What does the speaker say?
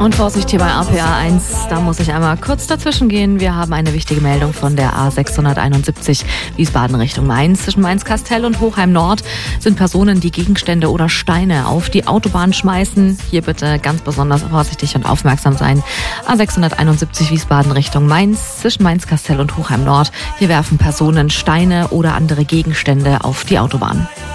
Und Vorsicht hier bei APA 1, da muss ich einmal kurz dazwischen gehen. Wir haben eine wichtige Meldung von der A671 Wiesbaden Richtung Mainz. Zwischen Mainz-Kastel und Hochheim Nord sind Personen, die Gegenstände oder Steine auf die Autobahn schmeißen. Hier bitte ganz besonders vorsichtig und aufmerksam sein. A671 Wiesbaden Richtung Mainz. Zwischen Mainz-Kastel und Hochheim Nord. Hier werfen Personen Steine oder andere Gegenstände auf die Autobahn.